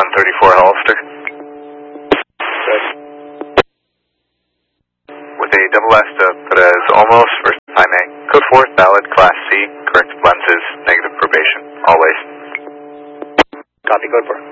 134 Hollister. Good. With a double S to put as almost first time A. Code 4, valid, Class C, correct lenses, negative probation, always. Copy, code 4.